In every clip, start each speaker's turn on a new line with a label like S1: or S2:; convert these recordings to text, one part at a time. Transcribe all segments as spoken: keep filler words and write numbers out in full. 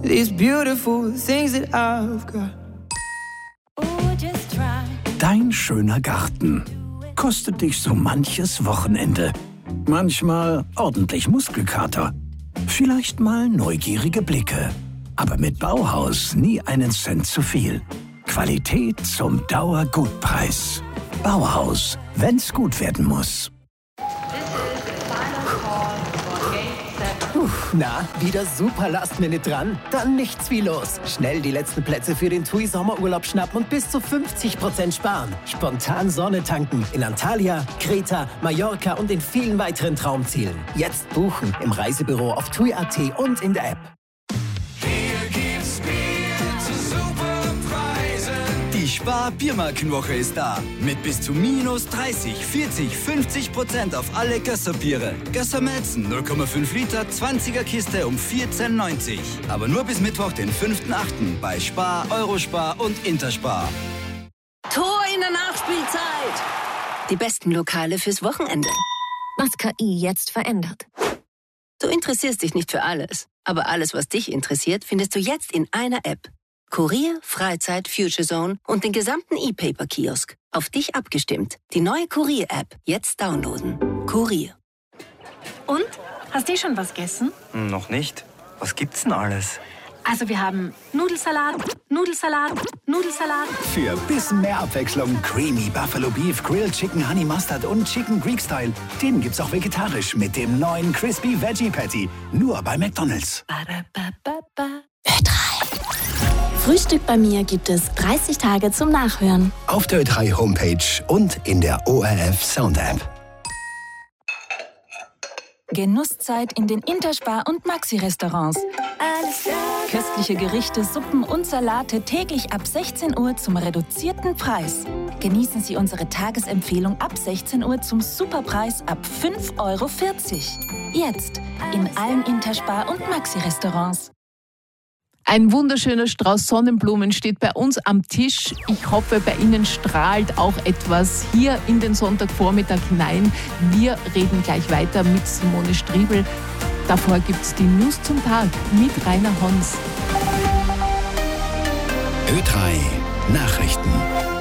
S1: these beautiful things that I've got.
S2: Dein schöner Garten kostet dich so manches Wochenende. Manchmal ordentlich Muskelkater. Vielleicht mal neugierige Blicke. Aber mit Bauhaus nie einen Cent zu viel. Qualität zum Dauergutpreis. Bauhaus, wenn's gut werden muss.
S3: Puh, na, wieder super Last-Minute dran? Dann nichts wie los. Schnell die letzten Plätze für den TUI Sommerurlaub schnappen und bis zu fünfzig Prozent sparen. Spontan Sonne tanken in Antalya, Kreta, Mallorca und in vielen weiteren Traumzielen. Jetzt buchen im Reisebüro auf tui punkt at und in der App.
S4: Die Spar-Biermarkenwoche ist da. Mit bis zu minus dreißig, vierzig, fünfzig Prozent auf alle Gösser-Biere. Gösser Malzen null Komma fünf Liter, zwanziger Kiste um vierzehn neunzig. Aber nur bis Mittwoch, den fünften achten bei Spar, Eurospar und Interspar.
S5: Tor in der Nachspielzeit. Die besten Lokale fürs Wochenende.
S6: Was K I jetzt verändert.
S5: Du interessierst dich nicht für alles, aber alles, was dich interessiert, findest du jetzt in einer App. Kurier, Freizeit, Future Zone und den gesamten E-Paper-Kiosk. Auf dich abgestimmt. Die neue Kurier-App. Jetzt downloaden. Kurier.
S6: Und? Hast du schon was gegessen?
S7: Noch nicht. Was gibt's denn alles?
S6: Also wir haben Nudelsalat, Nudelsalat, Nudelsalat.
S2: Für ein bisschen mehr Abwechslung Creamy Buffalo Beef, Grilled Chicken Honey Mustard und Chicken Greek Style. Den gibt's auch vegetarisch mit dem neuen Crispy Veggie Patty. Nur bei McDonald's.
S6: Ö drei. Frühstück bei mir gibt es dreißig Tage zum Nachhören.
S2: Auf der Ö drei Homepage und in der O R F Sound App.
S8: Genusszeit in den Interspar- und Maxi-Restaurants. Köstliche Gerichte, Suppen und Salate täglich ab sechzehn Uhr zum reduzierten Preis. Genießen Sie unsere Tagesempfehlung ab sechzehn Uhr zum Superpreis ab fünf Euro vierzig. Jetzt in allen Interspar- und Maxi-Restaurants.
S9: Ein wunderschöner Strauß Sonnenblumen steht bei uns am Tisch. Ich hoffe, bei Ihnen strahlt auch etwas hier in den Sonntagvormittag hinein. Wir reden gleich weiter mit Simone Striebel. Davor gibt es die News zum Tag mit Rainer Hons.
S2: Ö drei Nachrichten.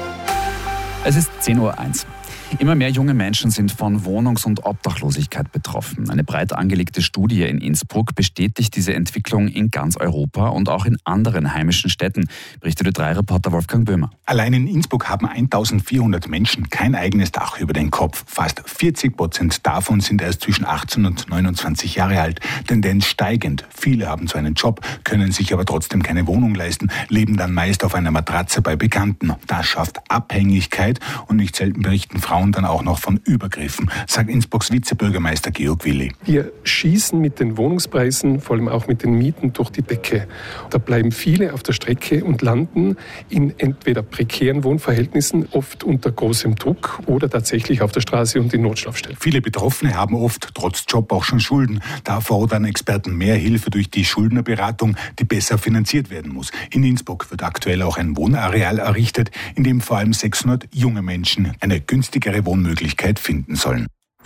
S10: Es ist zehn Uhr eins. Immer mehr junge Menschen sind von Wohnungs- und Obdachlosigkeit betroffen. Eine breit angelegte Studie in Innsbruck bestätigt diese Entwicklung in ganz Europa und auch in anderen heimischen Städten, berichtet Ö drei Reporter Wolfgang Böhmer.
S11: Allein in Innsbruck haben eintausendvierhundert Menschen kein eigenes Dach über den Kopf. Fast vierzig Prozent davon sind erst zwischen achtzehn und neunundzwanzig Jahre alt. Tendenz steigend. Viele haben zwar einen Job, können sich aber trotzdem keine Wohnung leisten, leben dann meist auf einer Matratze bei Bekannten. Das schafft Abhängigkeit und nicht selten berichten Frauen dann auch noch von Übergriffen, sagt Innsbrucks Vizebürgermeister Georg Willi.
S12: Wir schießen mit den Wohnungspreisen, vor allem auch mit den Mieten, durch die Decke. Da bleiben viele auf der Strecke und landen in entweder prekären Wohnverhältnissen, oft unter großem Druck oder tatsächlich auf der Straße und in Notschlafstellen.
S11: Viele Betroffene haben oft trotz Job auch schon Schulden. Da fordern Experten mehr Hilfe durch die Schuldnerberatung, die besser finanziert werden muss. In Innsbruck wird aktuell auch ein Wohnareal errichtet, in dem vor allem sechshundert junge Menschen eine günstigere Wohnmöglichkeit finden sollen.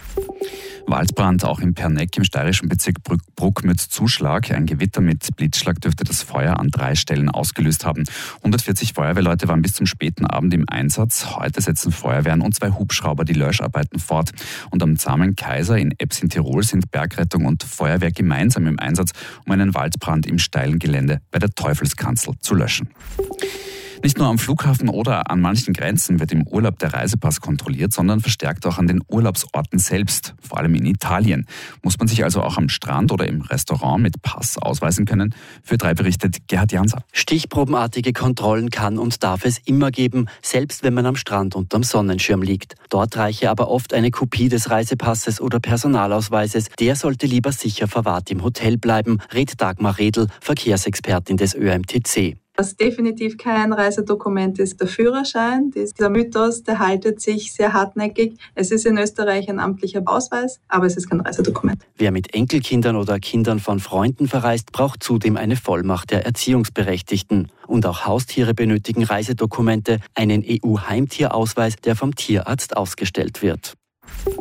S10: Waldbrand auch im Perneck im steirischen Bezirk Bruckmütz-Zuschlag. Ein Gewitter mit Blitzschlag dürfte das Feuer an drei Stellen ausgelöst haben. hundertvierzig Feuerwehrleute waren bis zum späten Abend im Einsatz. Heute setzen Feuerwehren und zwei Hubschrauber die Löscharbeiten fort. Und am Zahmen Kaiser in Ebbs in Tirol sind Bergrettung und Feuerwehr gemeinsam im Einsatz, um einen Waldbrand im steilen Gelände bei der Teufelskanzel zu löschen. Nicht nur am Flughafen oder an manchen Grenzen wird im Urlaub der Reisepass kontrolliert, sondern verstärkt auch an den Urlaubsorten selbst, vor allem in Italien. Muss man sich also auch am Strand oder im Restaurant mit Pass ausweisen können? Für drei berichtet Gerhard Janser.
S13: Stichprobenartige Kontrollen kann und darf es immer geben, selbst wenn man am Strand unterm Sonnenschirm liegt. Dort reiche aber oft eine Kopie des Reisepasses oder Personalausweises. Der sollte lieber sicher verwahrt im Hotel bleiben, rät Dagmar Redl, Verkehrsexpertin des Ö M T C.
S14: Was definitiv kein Reisedokument ist, der Führerschein. Dieser Mythos, der haltet sich sehr hartnäckig. Es ist in Österreich ein amtlicher Ausweis, aber es ist kein Reisedokument.
S13: Wer mit Enkelkindern oder Kindern von Freunden verreist, braucht zudem eine Vollmacht der Erziehungsberechtigten. Und auch Haustiere benötigen Reisedokumente, einen E U-Heimtierausweis, der vom Tierarzt ausgestellt wird.
S10: In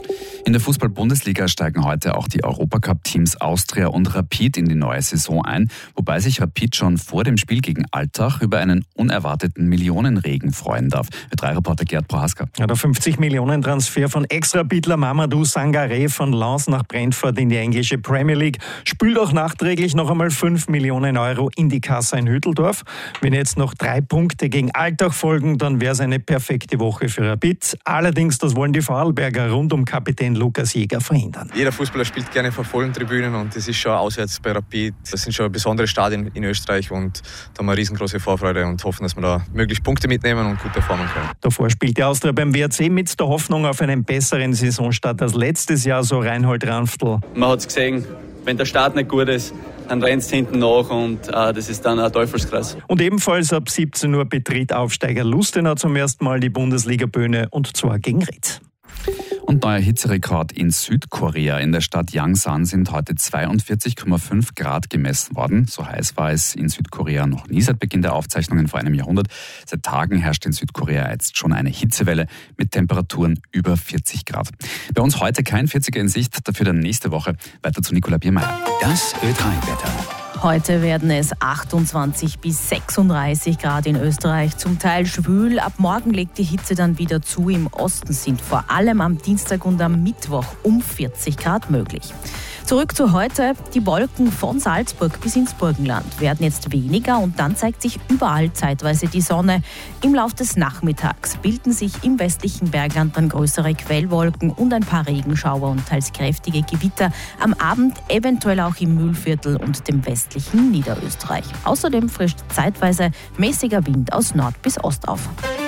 S10: In der Fußball-Bundesliga steigen heute auch die Europacup-Teams Austria und Rapid in die neue Saison ein, wobei sich Rapid schon vor dem Spiel gegen Altach über einen unerwarteten Millionenregen freuen darf. Ö drei Reporter Gerd Prohaska.
S15: Ja, der fünfzig Millionen Transfer von Ex-Rapidler Mamadou Sangaré von Lens nach Brentford in die englische Premier League spült auch nachträglich noch einmal fünf Millionen Euro in die Kasse in Hütteldorf. Wenn jetzt noch drei Punkte gegen Altach folgen, dann wäre es eine perfekte Woche für Rapid. Allerdings, das wollen die Vorarlberger rund um Kapitän Lukas Jäger verhindern.
S16: Jeder Fußballer spielt gerne vor vollen Tribünen und das ist schon auswärts bei Rapid. Das sind schon besondere Stadien in Österreich und da haben wir riesengroße Vorfreude und hoffen, dass wir da möglichst Punkte mitnehmen und gut performen können.
S15: Davor spielt die Austria beim W R C mit der Hoffnung auf einen besseren Saisonstart als letztes Jahr, so Reinhold Ranftl.
S17: Man hat es gesehen, wenn der Start nicht gut ist, dann rennt es hinten nach und äh, das ist dann ein Teufelskreis.
S15: Und ebenfalls ab siebzehn Uhr betritt Aufsteiger Lustenau zum ersten Mal die Bundesliga-Bühne und zwar gegen Ried.
S10: Und neuer Hitzerekord in Südkorea. In der Stadt Yangsan sind heute zweiundvierzig Komma fünf Grad gemessen worden. So heiß war es in Südkorea noch nie seit Beginn der Aufzeichnungen vor einem Jahrhundert. Seit Tagen herrscht in Südkorea jetzt schon eine Hitzewelle mit Temperaturen über vierzig Grad. Bei uns heute kein vierziger in Sicht, dafür dann nächste Woche. Weiter zu Nicola Biermeier.
S2: Das Ö drei Wetter.
S18: Heute werden es achtundzwanzig bis sechsunddreißig Grad in Österreich, zum Teil schwül. Ab morgen legt die Hitze dann wieder zu. Im Osten sind vor allem am Dienstag und am Mittwoch um vierzig Grad möglich. Zurück zu heute. Die Wolken von Salzburg bis ins Burgenland werden jetzt weniger und dann zeigt sich überall zeitweise die Sonne. Im Lauf des Nachmittags bilden sich im westlichen Bergland dann größere Quellwolken und ein paar Regenschauer und teils kräftige Gewitter. Am Abend eventuell auch im Mühlviertel und dem westlichen Niederösterreich. Außerdem frischt zeitweise mäßiger Wind aus Nord bis Ost auf.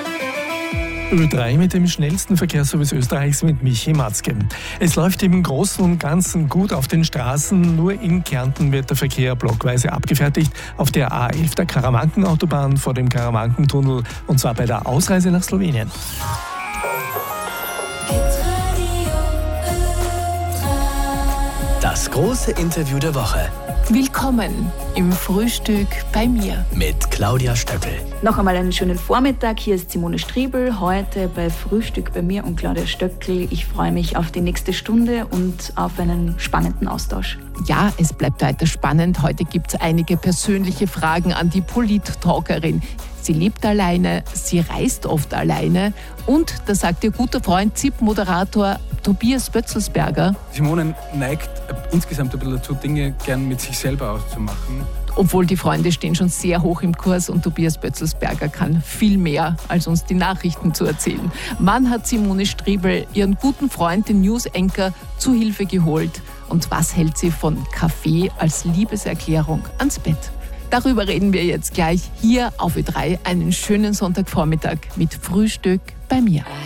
S19: Ö drei mit dem schnellsten Verkehrsservice Österreichs mit Michi Matzke. Es läuft im Großen und Ganzen gut auf den Straßen, nur in Kärnten wird der Verkehr blockweise abgefertigt. Auf der A elf der Karawanken-Autobahn vor dem Karawankentunnel und zwar bei der Ausreise nach Slowenien.
S3: Das große Interview der Woche.
S9: Willkommen im Frühstück bei mir.
S3: Mit Claudia Stöckel.
S20: Noch einmal einen schönen Vormittag. Hier ist Simone Striebel, heute bei Frühstück bei mir und Claudia Stöckel. Ich freue mich auf die nächste Stunde und auf einen spannenden Austausch.
S9: Ja, es bleibt weiter spannend. Heute gibt es einige persönliche Fragen an die Polit-Talkerin. Sie lebt alleine, sie reist oft alleine und, da sagt ihr guter Freund, Z I P-Moderator Tobias Bötzelsberger.
S21: Simone neigt insgesamt ein bisschen dazu, Dinge gern mit sich selber auszumachen.
S9: Obwohl die Freunde stehen schon sehr hoch im Kurs und Tobias Bötzelsberger kann viel mehr, als uns die Nachrichten zu erzählen. Wann hat Simone Striebel ihren guten Freund, den News-Anchor, zu Hilfe geholt? Und was hält sie von Kaffee als Liebeserklärung ans Bett? Darüber reden wir jetzt gleich hier auf Ö drei. Einen schönen Sonntagvormittag mit Frühstück bei mir.